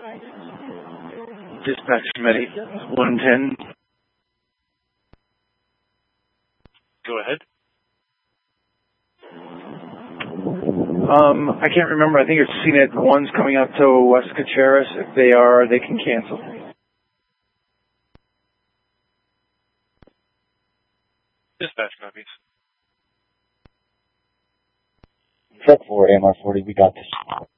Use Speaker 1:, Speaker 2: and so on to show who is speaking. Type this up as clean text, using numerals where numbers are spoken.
Speaker 1: Dispatch Committee 110.
Speaker 2: Go ahead.
Speaker 1: I can't remember. I think it's CNET 1's coming out to West Caceres. If they are, they can cancel.
Speaker 2: Dispatch copies.
Speaker 3: Set forward, AMR 40, we got this.